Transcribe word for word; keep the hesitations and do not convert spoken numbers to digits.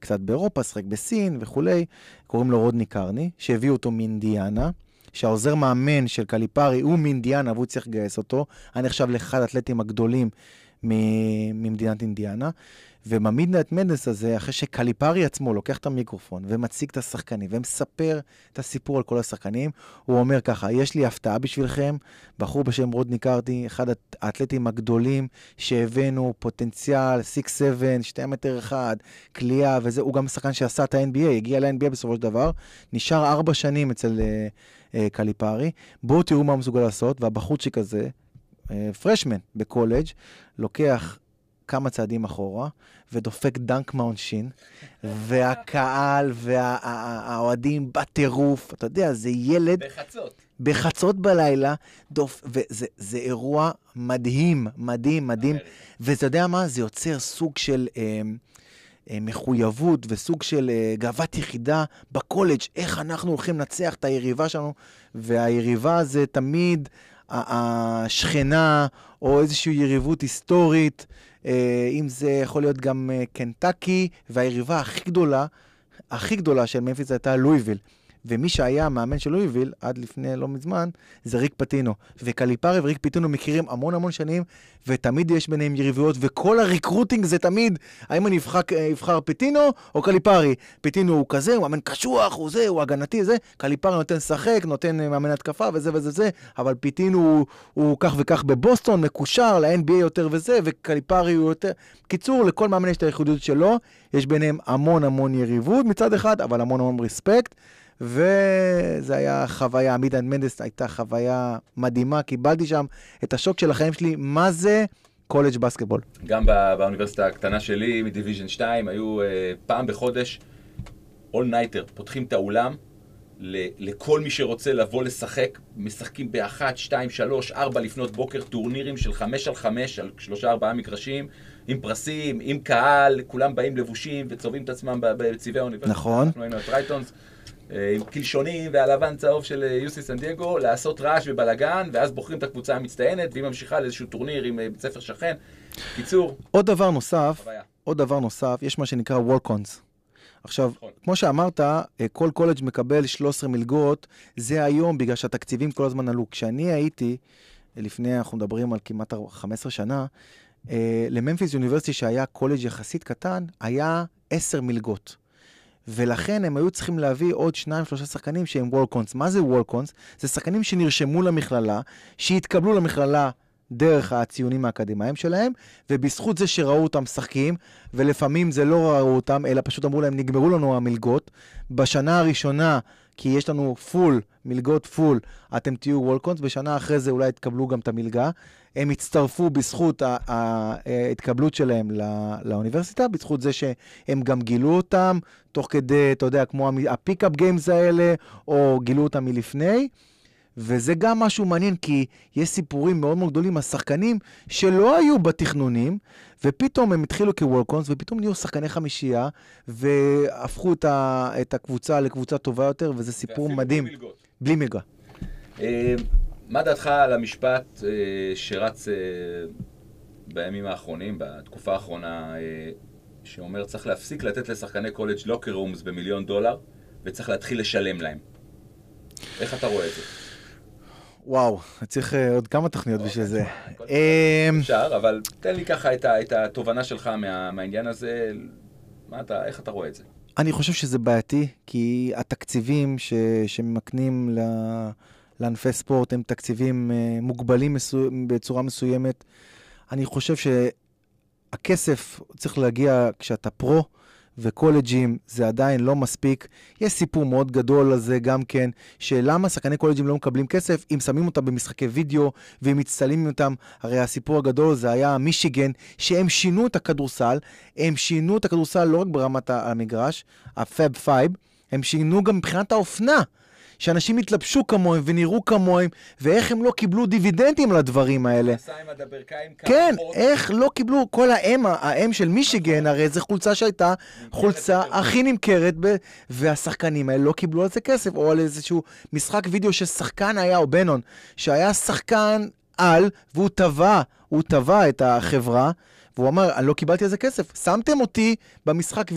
קצת באירופה, שחק בסין וכולי, קוראים לו רודני קרני, שהביאו אותו מאינדיאנה, שהעוזר מאמן של קליפרי הוא מאינדיאנה, והוא צריך לגייס אותו, אני עכשיו לאחד האתלטים הגדולים ממדינת אינדיאנה, ובמידנייט מדנס הזה, אחרי שקליפרי עצמו לוקח את המיקרופון ומציג את השחקנים ומספר את הסיפור על כל השחקנים, הוא אומר ככה, יש לי הפתעה בשבילכם, בחור בשם רודני קרני, אחד האתלטים הגדולים שהבאנו פוטנציאל, שש שבע, שתיים מטר אחד, קליעה וזה, הוא גם שחקן שעשה את ה-אן בי איי, הגיע ל-אן בי איי בסופו של דבר, נשאר ארבע שנים אצל uh, uh, קליפרי, בואו תראו מה הוא מסוגל לעשות, והבחורצ'יק הזה, פרשמן בקולג' לוקח כמה צעדים אחורה, ודופק דנק מהעונשין, והקהל והאוהדים בטירוף, אתה יודע, זה ילד... בחצות. בחצות בלילה, דופ... וזה זה אירוע מדהים, מדהים, מדהים, ואתה יודע מה? זה יוצר סוג של אה, אה, מחויבות, וסוג של אה, גאוות יחידה בקולג', איך אנחנו הולכים לנצח את היריבה שלנו, והיריבה זה תמיד... השכנה, או איזושהי יריבות היסטורית, אם זה יכול להיות גם קנטקי, והיריבה הכי גדולה, הכי גדולה של ממפיס הייתה לואיביל. ומי שהיה המאמן של לואיביל, עד לפני לא מזמן, זה ריק פטינו. וקליפרי וריק פטינו מכירים המון המון שנים, ותמיד יש ביניהם יריבויות, וכל הריקרוטינג זה תמיד, האם אני אבחר, אבחר פטינו או קליפרי. פטינו הוא כזה, הוא מאמן קשוח, הוא זה, הוא הגנתי, זה. קליפרי נותן שחק, נותן מאמן התקפה, וזה וזה זה. אבל פטינו הוא, הוא כך וכך בבוסטון, מקושר ל-אן בי איי יותר וזה, וקליפרי הוא יותר... קיצור, לכל מאמן יש את הייחודיות שלו, יש ביניהם המון המון יריבות מצד אחד, אבל המון המון רספקט. וזה היה חוויה, מידנייט מדנס הייתה חוויה מדהימה, קיבלתי שם את השוק של החיים שלי, מה זה קולג' בסקטבול. גם בא, באוניברסיטה הקטנה שלי, מדיוויז'ן שתיים, היו uh, פעם בחודש, all nighter, פותחים את האולם, ל- לכל מי שרוצה לבוא לשחק, משחקים באחת, שתיים, שלוש, ארבע לפנות בוקר, טורנירים של חמש על חמש, על שלושה, ארבעה מגרשים, עם פרסים, עם קהל, כולם באים לבושים וצובעים את עצמם בצבעי האוניברסיטה. נכון. אנחנו היינו את רייטונס. עם קלשונים והלבן צהוב של יוסי סן דייגו, לעשות רעש ובלגן, ואז בוחרים את הקבוצה המצטיינת, והיא ממשיכה לאיזשהו טורניר עם בית ספר שכן. קיצור. עוד דבר נוסף, עוד דבר נוסף, יש מה שנקרא וולקונס. עכשיו, כמו שאמרת, כל קולג' מקבל שלוש עשרה מלגות, זה היום בגלל שהתקציבים כל הזמן עלו. כשאני הייתי, לפני, אנחנו מדברים על כמעט חמש עשרה שנה, לממפיס יוניברסיטי שהיה קולג' יחסית קטן, היה עשר מלגות. ולכן הם היו צריכים להביא עוד שניים, שלושה שחקנים שהם וולקונס. מה זה וולקונס? זה שחקנים שנרשמו למכללה, שהתקבלו למכללה דרך הציונים האקדמיים שלהם, ובזכות זה שראו אותם שחקים, ולפעמים זה לא ראו אותם, אלא פשוט אמרו להם, נגמרו לנו המלגות. בשנה הראשונה, כי יש לנו פול, מלגות פול, אתם תהיו וולקונס, בשנה אחרי זה אולי תקבלו גם את המלגה. הם הצטרפו בזכות ההתקבלות שלהם לא, לאוניברסיטה, בזכות זה שהם גם גילו אותם, תוך כדי, אתה יודע, כמו הפיק-אפ גיימס האלה, או גילו אותם מלפני, וזה גם משהו מעניין, כי יש סיפורים מאוד מאוד גדולים, השחקנים שלא היו בתכנונים, ופתאום הם התחילו כוולקונס, ופתאום נהיו שחקני חמישייה, והפכו את, ה, את הקבוצה לקבוצה טובה יותר, וזה סיפור מדהים. בלי מלגות. בלי מלגה. מה דעתך על המשפט שרץ בימים האחרונים, בתקופה האחרונה, שאומר צריך להפסיק לתת לשחקני קולג' לוקר רומס במיליון דולר, וצריך להתחיל לשלם להם? איך אתה רואה את זה? וואו, צריך עוד כמה תוכניות בשביל זה. אפשר, אבל תן לי ככה את התובנה שלך מהעניין הזה, איך אתה רואה את זה? אני חושב שזה בעייתי, כי התקציבים שממקנים לענפי ספורט הם תקציבים מוגבלים בצורה מסוימת. אני חושב שהכסף צריך להגיע כשאתה פרו, וקולג'ים זה עדיין לא מספיק. יש סיפור מאוד גדול על זה גם כן, שלמה שחקני קולג'ים לא מקבלים כסף, אם שמים אותם במשחקי וידאו, ואם מצטלמים אותם, הרי הסיפור הגדול זה היה מישיגן, שהם שינו את הכדורסל, הם שינו את הכדורסל לא רק ברמת המגרש, הפאב פייב, הם שינו גם מבחינת האופנה, שאנשים התלבשו כמוהם ונראו כמוהם, ואיך הם לא קיבלו דיבידנדים לדברים האלה. כן, איך לא קיבלו, כל האם, האם של מישיגן, הרי זו חולצה שהייתה חולצה הכי נמכרת, והשחקנים האלה לא קיבלו על זה כסף, או על איזשהו משחק וידאו ששחקן היה, או בנון, שהיה שחקן על, והוא טבע, הוא טבע את החברה, והוא אמר, אני לא קיבלתי על זה כסף, שמתם אותי במשחק וידאו,